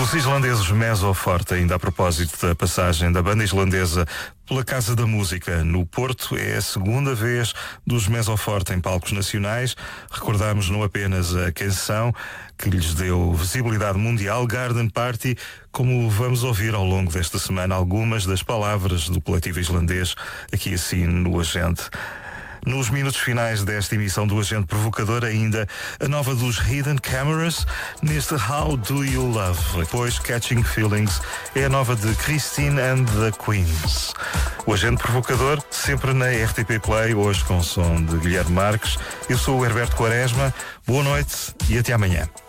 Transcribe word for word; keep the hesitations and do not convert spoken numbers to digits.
Os islandeses Mesoforte, ainda a propósito da passagem da banda islandesa pela Casa da Música no Porto, é a segunda vez dos Mesoforte em palcos nacionais. Recordamos não apenas a canção que lhes deu visibilidade mundial, Garden Party, como vamos ouvir ao longo desta semana algumas das palavras do coletivo islandês, aqui assim no Agente. Nos minutos finais desta emissão do Agente Provocador, ainda a nova dos Hidden Cameras, neste How Do You Love. Depois, Catching Feelings, é a nova de Christine and the Queens. O Agente Provocador, sempre na R T P Play, hoje com som de Guilherme Marques. Eu sou o Herberto Quaresma. Boa noite e até amanhã.